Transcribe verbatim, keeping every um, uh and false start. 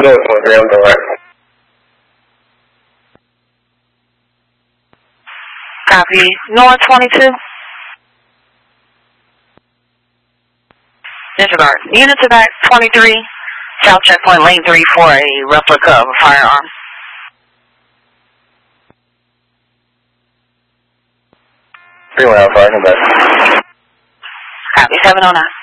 Close for ground door. Copy. North twenty-two. Disregard. Units of Act twenty-three, South Checkpoint Lane three for a replica of a firearm. three one Alpha, no bad. Copy. seven oh nine.